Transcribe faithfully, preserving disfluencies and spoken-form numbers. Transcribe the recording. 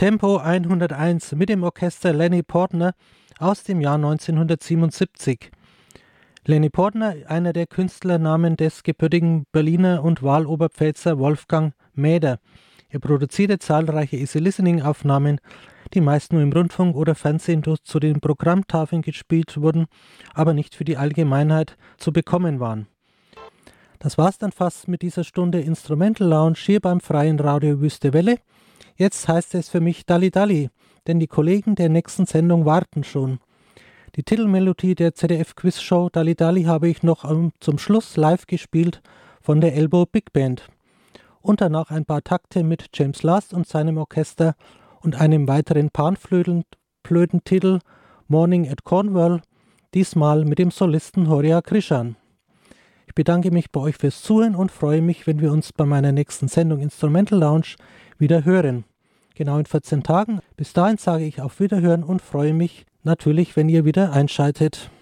Tempo hunderteins mit dem Orchester Lenny Portner aus dem Jahr neunzehnhundertsiebenundsiebzig. Lenny Portner, einer der Künstlernamen des gebürtigen Berliner und Wahloberpfälzer Wolfgang Mäder. Er produzierte zahlreiche Easy-Listening-Aufnahmen, die meist nur im Rundfunk oder Fernsehen zu den Programmtafeln gespielt wurden, aber nicht für die Allgemeinheit zu bekommen waren. Das war's dann fast mit dieser Stunde Instrumental Lounge hier beim Freien Radio Wüste Welle. Jetzt heißt es für mich Dalli Dalli, denn die Kollegen der nächsten Sendung warten schon. Die Titelmelodie der Z D F-Quizshow Dalli Dalli habe ich noch um, zum Schluss live gespielt von der Elbow Big Band. Und danach ein paar Takte mit James Last und seinem Orchester und einem weiteren Panflötentitel Morning at Cornwall, diesmal mit dem Solisten Horia Krishan. Ich bedanke mich bei euch fürs Zuhören und freue mich, wenn wir uns bei meiner nächsten Sendung Instrumental Lounge wieder hören. Genau in vierzehn Tagen. Bis dahin sage ich auf Wiederhören und freue mich natürlich, wenn ihr wieder einschaltet.